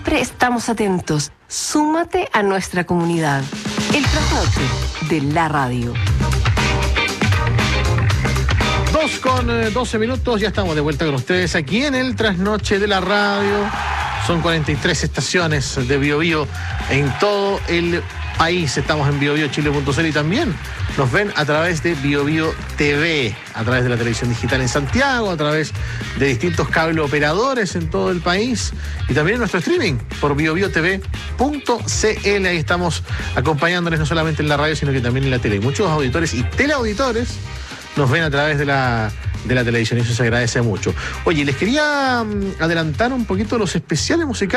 siempre estamos atentos. Súmate a nuestra comunidad. El trasnoche de la radio. 2:12, ya estamos de vuelta con ustedes aquí en el Trasnoche de la Radio. Son 43 estaciones de BioBio en todo el país. Estamos en biobiochile.cl y también nos ven a través de BioBio TV, a través de la televisión digital en Santiago, a través de distintos cable operadores en todo el país y también en nuestro streaming por biobiotv.cl. Ahí estamos acompañándoles no solamente en la radio, sino que también en la tele. Muchos auditores y teleauditores nos ven a través de la televisión y eso se agradece mucho. Oye, les quería adelantar un poquito los especiales musicales